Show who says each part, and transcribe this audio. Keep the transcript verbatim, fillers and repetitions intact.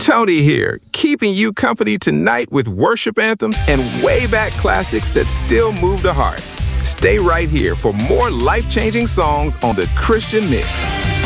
Speaker 1: Tony here, keeping you company tonight with worship anthems and way back classics that still move the heart. Stay right here for more life-changing songs on The Christian Mix.